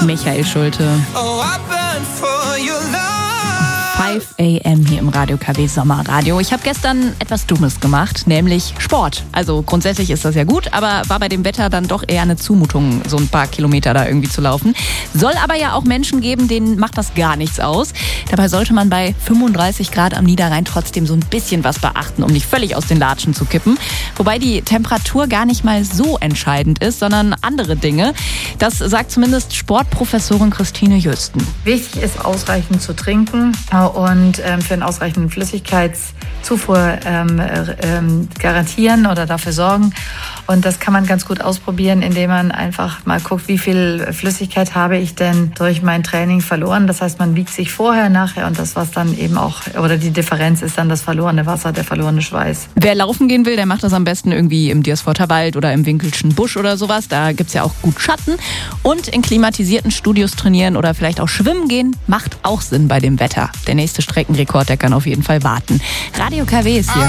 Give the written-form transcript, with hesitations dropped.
Michael Schulte. 5 a.m. hier im Radio KW Sommerradio. Ich habe gestern etwas Dummes gemacht, nämlich Sport. Also grundsätzlich ist das ja gut, aber war bei dem Wetter dann doch eher eine Zumutung, so ein paar Kilometer da irgendwie zu laufen. Soll aber ja auch Menschen geben, denen macht das gar nichts aus. Dabei sollte man bei 35 Grad am Niederrhein trotzdem so ein bisschen was beachten, um nicht völlig aus den Latschen zu kippen. Wobei die Temperatur gar nicht mal so entscheidend ist, sondern andere Dinge. Das sagt zumindest Sportprofessorin Christine Jüsten. Wichtig ist, ausreichend zu trinken und für einen ausreichenden Flüssigkeitszufuhr garantieren oder dafür sorgen. Und das kann man ganz gut ausprobieren, indem man einfach mal guckt, wie viel Flüssigkeit habe ich denn durch mein Training verloren. Das heißt, man wiegt sich vorher, nachher und das, was dann eben auch, oder die Differenz ist dann das verlorene Wasser, der verlorene Schweiß. Wer laufen gehen will, der macht das am besten irgendwie im Diersforter Wald oder im Winkelschen Busch oder sowas. Da gibt's ja auch gut Schatten. Und in klimatisierten Studios trainieren oder vielleicht auch schwimmen gehen, macht auch Sinn bei dem Wetter. Der nächste Streckenrekord, der kann auf jeden Fall warten. Radio KW ist hier.